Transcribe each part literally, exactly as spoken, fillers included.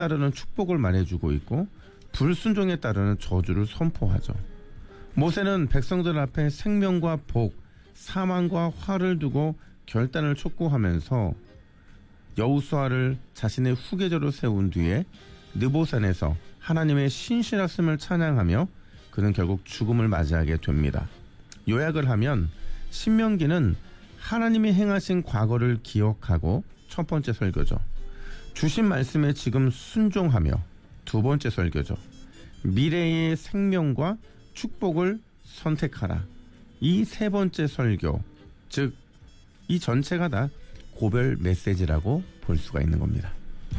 따르는 축복을 말해주고 있고 불순종에 따르는 저주를 선포하죠. 모세는 백성들 앞에 생명과 복, 사망과 화를 두고 결단을 촉구하면서 여호수아를 자신의 후계자로 세운 뒤에 느보산에서 하나님의 신실하심을 찬양하며 그는 결국 죽음을 맞이하게 됩니다. 요약을 하면 신명기는 하나님이 행하신 과거를 기억하고 첫 번째 설교죠. 주신 말씀에 지금 순종하며 두 번째 설교죠. 미래의 생명과 축복을 선택하라. 이 세 번째 설교, 즉 이 전체가 다 고별 메시지라고 볼 수가 있는 겁니다.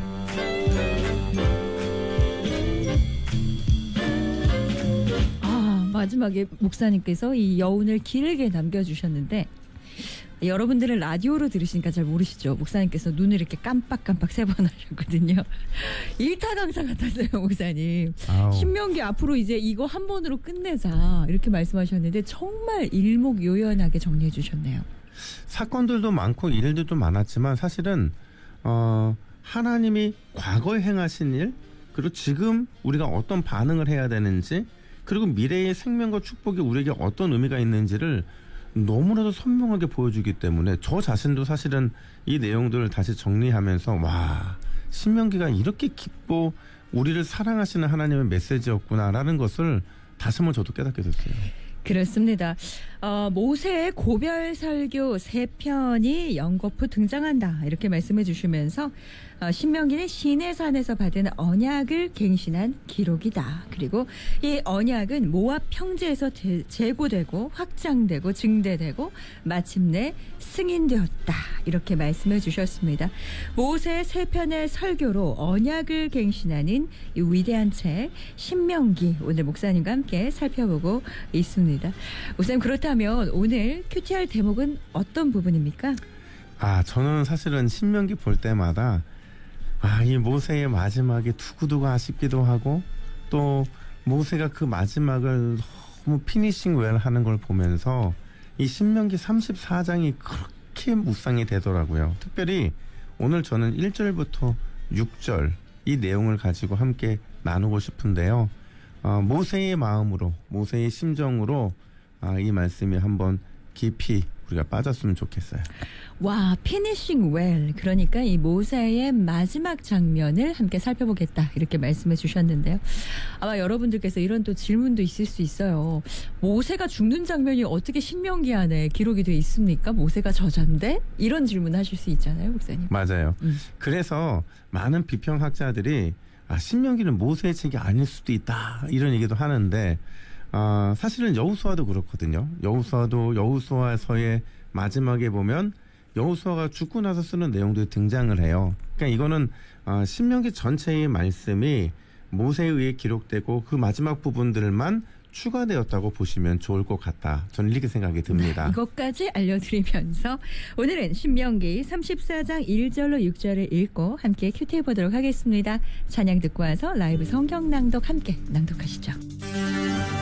아, 마지막에 목사님께서 이 여운을 길게 남겨주셨는데 여러분들은 라디오로 들으시니까 잘 모르시죠. 목사님께서 눈을 이렇게 깜빡깜빡 세 번 하셨거든요. 일타 강사 같았어요, 목사님. 아우. 신명기 앞으로 이제 이거 한 번으로 끝내자 이렇게 말씀하셨는데 정말 일목요연하게 정리해 주셨네요. 사건들도 많고 일들도 많았지만 사실은 어, 하나님이 과거에 행하신 일, 그리고 지금 우리가 어떤 반응을 해야 되는지, 그리고 미래의 생명과 축복이 우리에게 어떤 의미가 있는지를 너무나도 선명하게 보여주기 때문에 저 자신도 사실은 이 내용들을 다시 정리하면서 와, 신명기가 이렇게 깊고 우리를 사랑하시는 하나님의 메시지였구나라는 것을 다시 한번 저도 깨닫게 됐어요. 그렇습니다. 어, 모세의 고별 설교 세 편이 연거푸 등장한다 이렇게 말씀해 주시면서 어, 신명기는 시내산에서 받은 언약을 갱신한 기록이다. 그리고 이 언약은 모압 평지에서 제, 재고되고 확장되고 증대되고 마침내 승인되었다. 이렇게 말씀해 주셨습니다. 모세의 세 편의 설교로 언약을 갱신하는 이 위대한 책 신명기, 오늘 목사님과 함께 살펴보고 있습니다. 목사님, 그렇다면 오늘 큐티알 대목은 어떤 부분입니까? 아, 저는 사실은 신명기 볼 때마다 아, 이 모세의 마지막에 두고두고 아쉽기도 하고 또 모세가 그 마지막을 너무 피니싱 웰 하는 걸 보면서 이 신명기 삼십사 장이 그렇게 묵상이 되더라고요. 특별히 오늘 저는 일 절부터 육 절 이 내용을 가지고 함께 나누고 싶은데요. 어, 모세의 마음으로, 모세의 심정으로 아, 이 말씀이 한번 깊이 우리가 빠졌으면 좋겠어요. 와, 피니싱 웰, 그러니까 이 모세의 마지막 장면을 함께 살펴보겠다 이렇게 말씀해 주셨는데요. 아마 여러분들께서 이런 또 질문도 있을 수 있어요. 모세가 죽는 장면이 어떻게 신명기 안에 기록이 돼 있습니까? 모세가 저자인데? 이런 질문 하실 수 있잖아요, 목사님. 맞아요. 음. 그래서 많은 비평학자들이 아, 신명기는 모세의 책이 아닐 수도 있다 이런 얘기도 하는데 어, 사실은 여호수아도 그렇거든요. 여호수아도 여호수아서의 마지막에 보면 여호수아가 죽고 나서 쓰는 내용들이 등장을 해요. 그러니까 이거는 어, 신명기 전체의 말씀이 모세에 의해 기록되고 그 마지막 부분들만 추가되었다고 보시면 좋을 것 같다. 저는 이렇게 생각이 듭니다. 네, 이것까지 알려드리면서 오늘은 신명기 삼십사 장 일 절로 육 절을 읽고 함께 큐티해 보도록 하겠습니다. 찬양 듣고 와서 라이브 성경 낭독 함께 낭독하시죠.